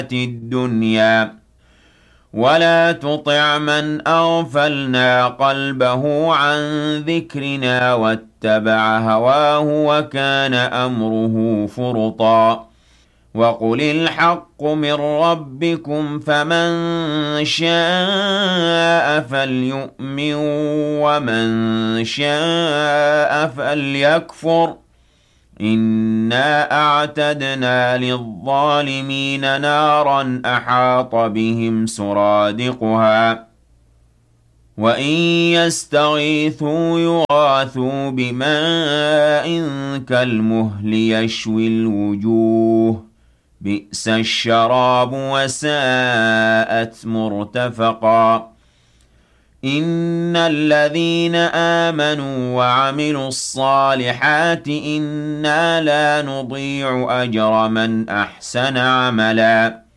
الدنيا ولا تطع من أغفلنا قلبه عن ذكرنا واتبع هواه وكان أمره فرطا وقل الحق من ربكم فمن شاء فليؤمن ومن شاء فليكفر إنا أعتدنا للظالمين نارا أحاط بهم سرادقها وإن يستغيثوا يغاثوا بماء كالمهل يشوي الوجوه بئس الشراب وساءت مرتفقا إن الذين آمنوا وعملوا الصالحات إنا لا نضيع أجر من أحسن عملا